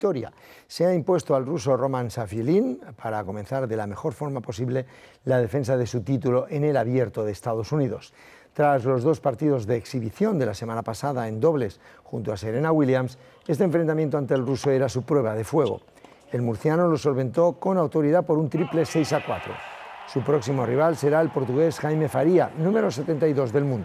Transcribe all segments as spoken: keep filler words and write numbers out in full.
victoria. Se ha impuesto al ruso Roman Safilin para comenzar de la mejor forma posible la defensa de su título en el Abierto de Estados Unidos. Tras los dos partidos de exhibición de la semana pasada en dobles junto a Serena Williams, este enfrentamiento ante el ruso era su prueba de fuego. El murciano lo solventó con autoridad por un triple seis a cuatro. Su próximo rival será el portugués Jaime Faria, número setenta y dos del mundo.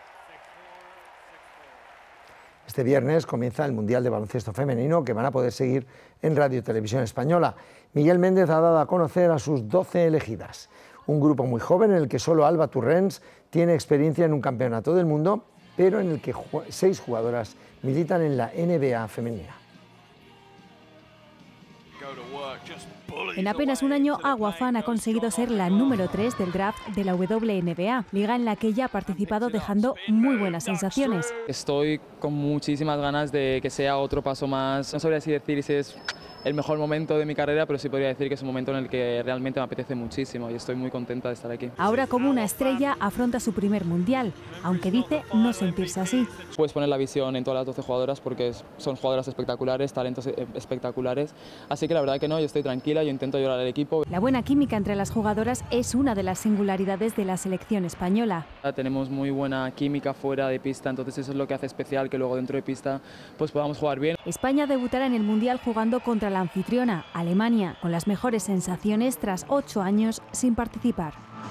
Este viernes comienza el Mundial de Baloncesto Femenino, que van a poder seguir en Radio Televisión Española. Miguel Méndez ha dado a conocer a sus doce elegidas. Un grupo muy joven en el que solo Alba Turrens tiene experiencia en un campeonato del mundo, pero en el que seis jugadoras militan en la N B A femenina. En apenas un año, Agua Fan ha conseguido ser la número tres del draft de la W N B A, liga en la que ella ha participado dejando muy buenas sensaciones. Estoy con muchísimas ganas de que sea otro paso más. No sabría si decir si es el mejor momento de mi carrera, pero sí podría decir que es un momento en el que realmente me apetece muchísimo y estoy muy contenta de estar aquí. Ahora, como una estrella, afronta su primer mundial, aunque dice no sentirse así. Puedes poner la visión en todas las doce jugadoras porque son jugadoras espectaculares, talentos espectaculares, así que la verdad que no, yo estoy tranquila, yo intento ayudar al equipo. La buena química entre las jugadoras es una de las singularidades de la selección española. Tenemos muy buena química fuera de pista, entonces eso es lo que hace especial que luego dentro de pista pues podamos jugar bien. España debutará en el mundial jugando contra la anfitriona, Alemania, con las mejores sensaciones tras ocho años sin participar.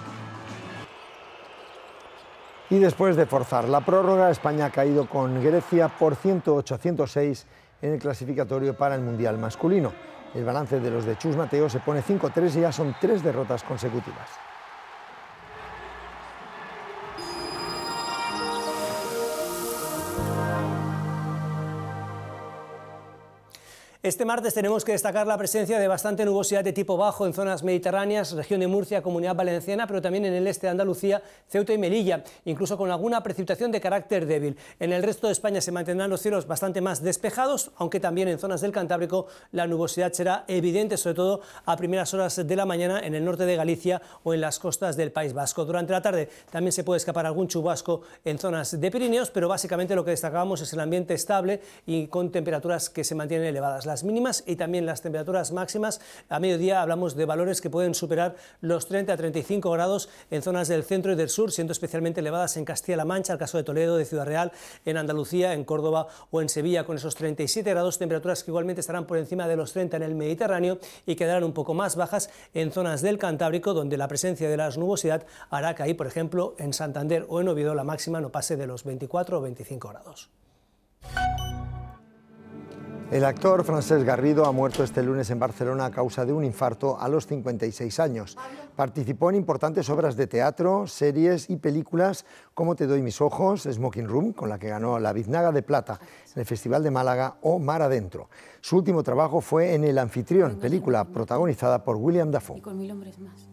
Y después de forzar la prórroga, España ha caído con Grecia por ciento ocho a ciento seis en el clasificatorio para el Mundial masculino. El balance de los de Chus Mateo se pone cinco a tres y ya son tres derrotas consecutivas. Este martes tenemos que destacar la presencia de bastante nubosidad de tipo bajo en zonas mediterráneas, región de Murcia, Comunidad Valenciana, pero también en el este de Andalucía, Ceuta y Melilla, incluso con alguna precipitación de carácter débil. En el resto de España se mantendrán los cielos bastante más despejados, aunque también en zonas del Cantábrico la nubosidad será evidente, sobre todo a primeras horas de la mañana en el norte de Galicia o en las costas del País Vasco. Durante la tarde también se puede escapar algún chubasco en zonas de Pirineos, pero básicamente lo que destacábamos es el ambiente estable y con temperaturas que se mantienen elevadas. Las mínimas y también las temperaturas máximas a mediodía hablamos de valores que pueden superar los treinta a treinta y cinco grados en zonas del centro y del sur, siendo especialmente elevadas en Castilla-La Mancha, el caso de Toledo, de Ciudad Real, en Andalucía, en Córdoba o en Sevilla, con esos treinta y siete grados, temperaturas que igualmente estarán por encima de los treinta en el Mediterráneo y quedarán un poco más bajas en zonas del Cantábrico, donde la presencia de la nubosidad hará que ahí, por ejemplo, en Santander o en Oviedo, la máxima no pase de los veinticuatro o veinticinco grados. El actor Francesc Garrido ha muerto este lunes en Barcelona a causa de un infarto a los cincuenta y seis años. Participó en importantes obras de teatro, series y películas como Te doy mis ojos, Smoking Room, con la que ganó la Biznaga de Plata en el Festival de Málaga, o Mar Adentro. Su último trabajo fue en El Anfitrión, película protagonizada por William Dafoe. Y con mil hombres más.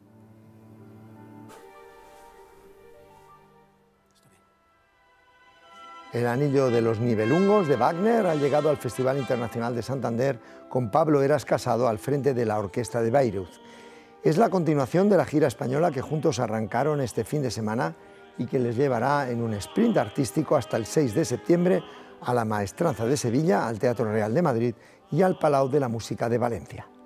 El Anillo de los Nibelungos de Wagner ha llegado al Festival Internacional de Santander con Pablo Heras Casado al frente de la Orquesta de Bayreuth. Es la continuación de la gira española que juntos arrancaron este fin de semana y que les llevará en un sprint artístico hasta el seis de septiembre a la Maestranza de Sevilla, al Teatro Real de Madrid y al Palau de la Música de Valencia.